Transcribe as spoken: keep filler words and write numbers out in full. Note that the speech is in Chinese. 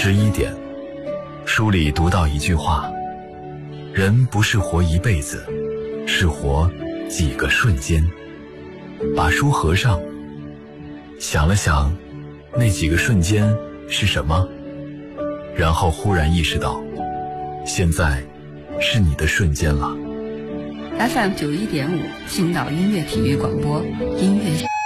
十一点，书里读到一句话：人不是活一辈子，是活几个瞬间。把书合上，想了想那几个瞬间是什么，然后忽然意识到，现在是你的瞬间了。 F M 九一点五，青岛音乐体育广播，音乐